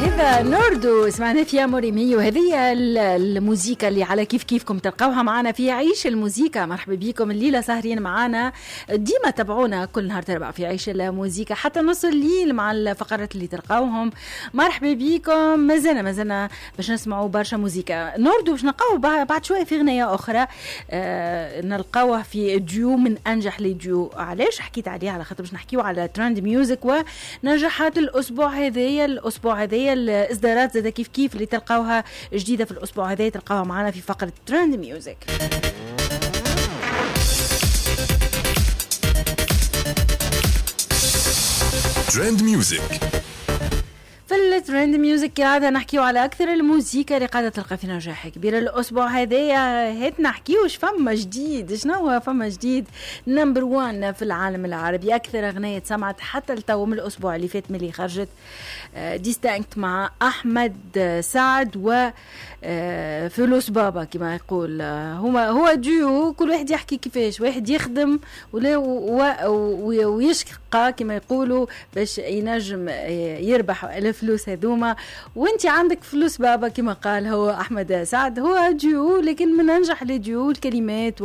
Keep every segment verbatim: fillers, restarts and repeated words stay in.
هذا نوردو سمعنا فيها موريمي، وهذه الموسيقى اللي على كيف كيفكم تلقوها معنا في عيش الموسيقى. مرحبا بكم الليلة سهرين معنا، ديما تابعونا كل نهار تربع في عيش الموسيقى حتى نص الليل مع الفقرات اللي تلقاوهم. مرحبا بكم، مازلنا مازلنا باش نسمعوا برشا موسيقى. نوردو باش نلقاو بعد شوية في غنية أخرى آه نلقاوها في ديو من أنجح لي ديو. علاش حكيت عليها؟ على خاطر باش نحكيو على ترند ميوزك ونجاحات الأسبوع هذايا الأسبوع هذايا الإصدارات زادا كيف كيف اللي تلقاوها جديدة في الأسبوع هذا تلقاوها معنا في فقرة ترند ميوزك. ترند ميوزك. في الترند ميوزك كالعادة نحكيو على أكثر الموسيقى اللي قاعدة تلقى في نجاح كبير الأسبوع هذايا. هيت نحكيوش فما جديد، شنو هو فما جديد نمبر وان في العالم العربي. أكثر أغنية سمعت حتى التو من الأسبوع اللي فات ملي خرجت ديستانكت مع أحمد سعد و فلوس بابا كما يقول. هما هو ديو كل واحد يحكي كيفاش واحد يخدم ولا ويشقى كما يقولوا باش ينجم يربح الفلوس هذوما. وانت عندك فلوس بابا كما قال هو أحمد سعد، هو ديو لكن من أنجح الديو الكلمات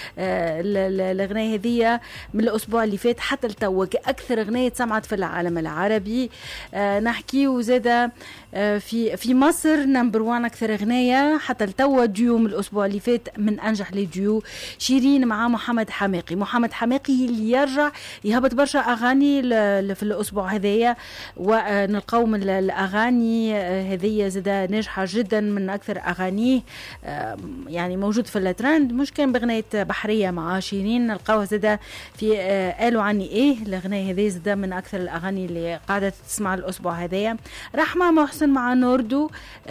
والأغنية هذه من الأسبوع اللي فات حتى التو أكثر أغنية سمعت في العالم العربي. نحكي وزادة في في مصر نمبر وان أكثر أغنية حتى التو ديو من الأسبوع اللي فات من أنجح لي ديو شيرين مع محمد حماقي. محمد حماقي اللي يرجع يهبط برشا أغاني في الأسبوع هذايا، ونلقاو من الأغاني هذه زادة ناجحة جدا من أكثر أغانيه يعني موجود في الترند. مش كان بغنية بحرية مع شيرين نلقاوها زادة في قالوا عني إيه. الأغنية هذه زادة من أكثر الأغاني اللي قاعدة تسمع الأسبوع هذايا. رحمة محسن مع نوردو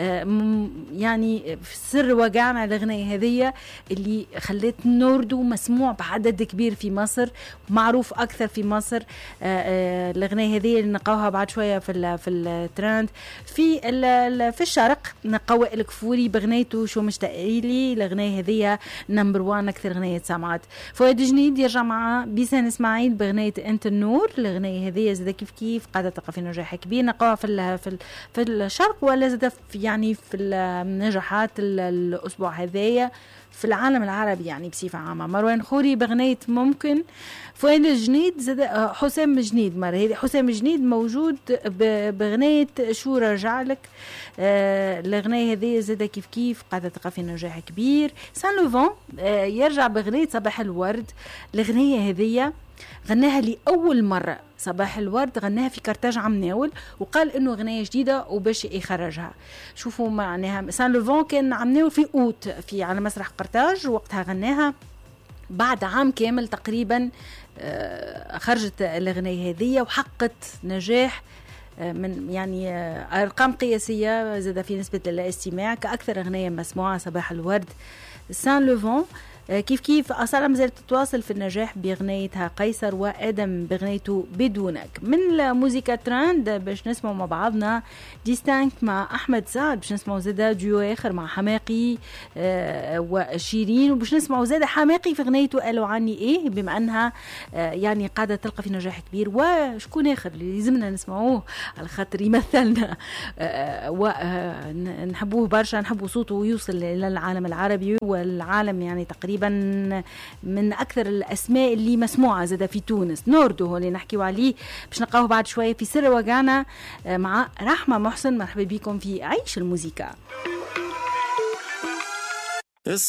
يعني في سر وقعنا الأغنية هذه اللي خلت نوردو مسموع بعدد كبير في مصر، معروف أكثر في مصر. الأغنية هذه اللي نلقاوها بعد شوية في في الترند. في في الشرق نقوى الكفوري بغنيته شو مشتاقيلي. الأغنية هذه نمبر وان أكثر أغنية سمعت. فؤاد جنيد يرجع مع بيسان إسماعيل بغنية أنت النور. الأغنية هذه زاد كيف كيف قاعدة تلقى في نجاح كبير نقوها في في في الشرق ولا زاد يعني في النجاحات الأسبوع هذايا في العالم العربي يعني بصفة عامة. مروان خوري بغنية ممكن. فؤاد الجنيد زاد حسام جنيد مرة هذه حسام جنيد موجود بغنية شو رجع لك. آه الأغنية هذه زاد كيف كيف قاعدة تلقى في نجاح كبير. سان لوفون آه يرجع بغنية صباح الورد. الأغنية هذه غناها لأول مرة صباح الورد، غناها في كرتاج عمناول وقال انه غنية جديدة وباش يخرجها. شوفوا معناها سان لوفون كان عمناول في اوت في على مسرح قرطاج وقتها غناها. بعد عام كامل تقريبا خرجت الأغنية هذه وحققت نجاح من يعني أرقام قياسية زاد في نسبة الاستماع كأكثر أغنية مسموعة صباح الورد. سان لوفون كيف كيف أصلا مازالت تتواصل في النجاح بغنيتها قيصر وآدم بغنيته بدونك. من الموسيقى ترند باش نسمعوا مع بعضنا ديستانكت مع أحمد سعد، باش نسمعوا زادة ديو آخر مع حماقي آه وشيرين، وباش نسمعوا زادة حماقي في غنيته قالوا عني إيه بما أنها آه يعني قاعدة تلقى في نجاح كبير. وشكون آخر اللي لازمنا نسمعوه على خاطر يمثلنا آه ونحبوه برشا، نحبوا صوته يوصل إلى العالم العربي والعالم يعني تقريبا من أكثر الأسماء اللي مسموعة زادة في تونس. نوردو هو اللي نحكيو عليه باش نلقاوه بعد شوية في سر وقعنا مع رحمة محسن. مرحبا بكم في عيش الموسيقى.